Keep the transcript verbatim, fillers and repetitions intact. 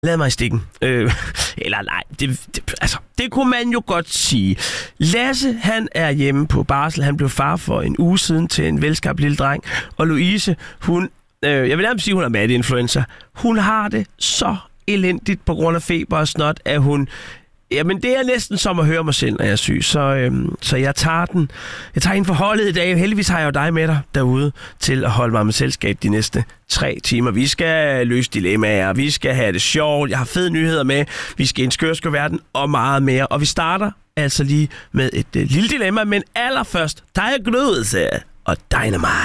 lad mig i stikken. Øh, eller nej, det, det, altså, det kunne man jo godt sige. Lasse, han er hjemme på barsel. Han blev far for en uge siden til en velskabt lille dreng. Og Louise, hun, øh, jeg vil nærmest sige, hun er mad-influencer. Hun har det så elendigt på grund af feber og snot, at hun... Jamen, det er næsten som at høre mig selv, når jeg er syg. Så, øhm, så jeg tager den. Jeg tager en for holdet i dag. Heldigvis har jeg jo dig med dig derude til at holde mig med selskab de næste tre timer. Vi skal løse dilemmaer. Vi skal have det sjovt. Jeg har fede nyheder med. Vi skal en skørskør verden og meget mere. Og vi starter altså lige med et øh, lille dilemma. Men allerførst, der er glødelse og Dynamite.